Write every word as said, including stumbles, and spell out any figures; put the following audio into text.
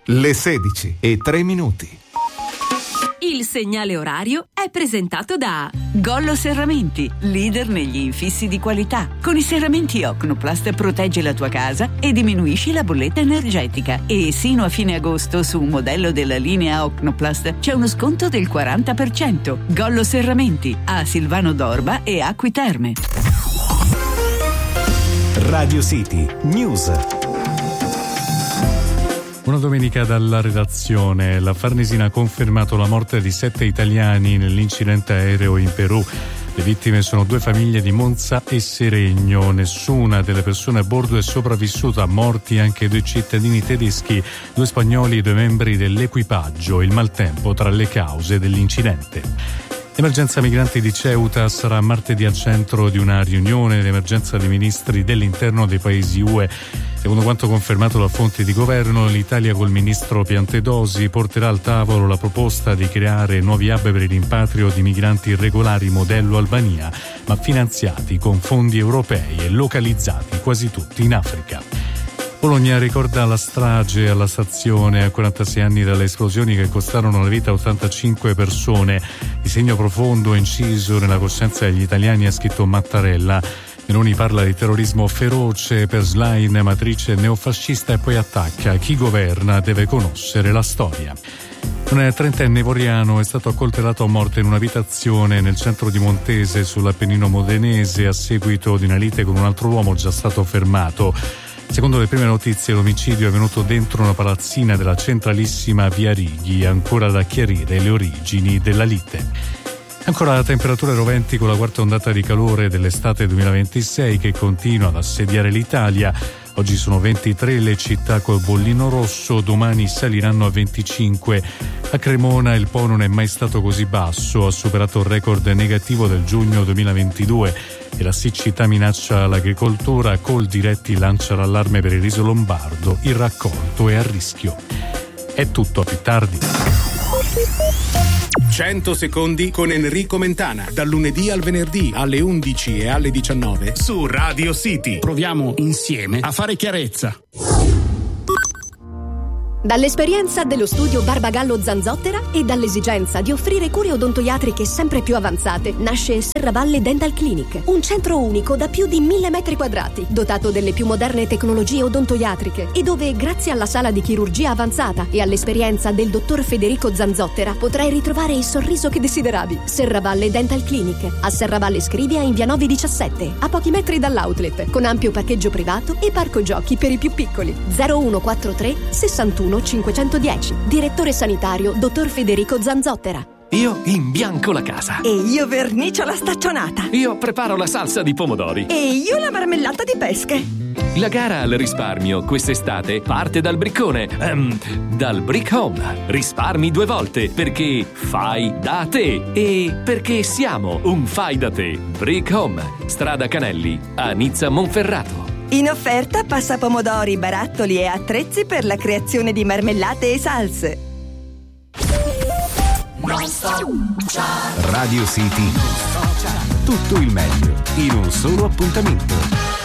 Le sedici e tre minuti. Il segnale orario è presentato da Gollo Serramenti, leader negli infissi di qualità. Con i serramenti Ocnoplast proteggi la tua casa e diminuisci la bolletta energetica. E sino a fine agosto su un modello della linea Ocnoplast c'è uno sconto del quaranta per cento. Gollo Serramenti a Silvano d'Orba e Acqui Terme. Radio City News. Una domenica dalla redazione. La Farnesina ha confermato la morte di sette italiani nell'incidente aereo in Perù. Le vittime sono due famiglie di Monza e Seregno. Nessuna delle persone a bordo è sopravvissuta. Morti anche due cittadini tedeschi, due spagnoli e due membri dell'equipaggio. Il maltempo tra le cause dell'incidente. L'emergenza migranti di Ceuta sarà martedì al centro di una riunione d'emergenza dei ministri dell'interno dei paesi U E. Secondo quanto confermato da fonti di governo, l'Italia col ministro Piantedosi porterà al tavolo la proposta di creare nuovi hub per il rimpatrio di migranti irregolari modello Albania, ma finanziati con fondi europei e localizzati quasi tutti in Africa. Bologna ricorda la strage alla stazione a quarantasei anni dalle esplosioni che costarono la vita a ottantacinque persone. Di segno profondo inciso nella coscienza degli italiani, ha scritto Mattarella. Meloni parla di terrorismo feroce per Schlein, matrice neofascista, e poi attacca: chi governa deve conoscere la storia. Un trentenne ivoriano è stato accoltellato a morte in un'abitazione nel centro di Montese, sull'Appennino modenese, a seguito di una lite con un altro uomo già stato fermato. Secondo le prime notizie, l'omicidio è avvenuto dentro una palazzina della centralissima via Righi, ancora da chiarire le origini della lite. Ancora temperature roventi con la quarta ondata di calore dell'estate duemilaventisei che continua ad assediare l'Italia. Oggi sono ventitré le città col bollino rosso, domani saliranno a venticinque. A Cremona il Po non è mai stato così basso, ha superato il record negativo del giugno duemilaventidue e la siccità minaccia l'agricoltura. Coldiretti lancia l'allarme per il riso lombardo, il raccolto è a rischio. È tutto, a più tardi. cento secondi con Enrico Mentana, dal lunedì al venerdì alle undici e alle diciannove su Radio City. Proviamo insieme a fare chiarezza. Dall'esperienza dello studio Barbagallo Zanzottera e dall'esigenza di offrire cure odontoiatriche sempre più avanzate, nasce Serravalle Dental Clinic, un centro unico da più di mille metri quadrati, dotato delle più moderne tecnologie odontoiatriche e dove, grazie alla sala di chirurgia avanzata e all'esperienza del dottor Federico Zanzottera, potrai ritrovare il sorriso che desideravi. Serravalle Dental Clinic, a Serravalle Scrivia in via nove diciassette, a pochi metri dall'outlet, con ampio parcheggio privato e parco giochi per i più piccoli. zero uno quattro tre sessantuno cinquecentodieci. Direttore sanitario dottor Federico Zanzottera. Io imbianco la casa. E io vernicio la staccionata. Io preparo la salsa di pomodori. E io la marmellata di pesche. La gara al risparmio quest'estate parte dal briccone, ehm, dal Brick Home. Risparmi due volte perché fai da te e perché siamo un fai da te. Brick Home, strada Canelli, a Nizza Monferrato. In offerta passapomodori, barattoli e attrezzi per la creazione di marmellate e salse. Radio City. Tutto il meglio in un solo appuntamento.